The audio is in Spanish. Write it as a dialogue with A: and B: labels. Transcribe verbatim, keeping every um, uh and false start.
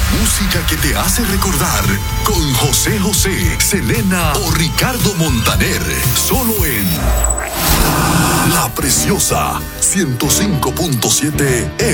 A: música que te hace recordar con José José, Selena o Ricardo Montaner. Solo en La Preciosa ciento cinco punto siete